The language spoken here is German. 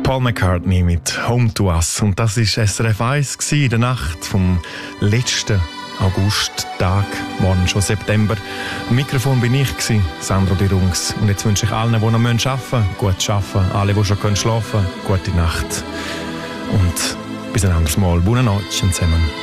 Paul McCartney mit «Home to Us». Und das war SRF 1 in der Nacht vom letzten Augusttag, morgen schon September. Am Mikrofon bin ich, Sandro Di Rungs. Und jetzt wünsche ich allen, die noch arbeiten müssen, gut arbeiten. Alle, die schon schlafen können, gute Nacht. Und bis ein anderes Mal. Buona notte zusammen.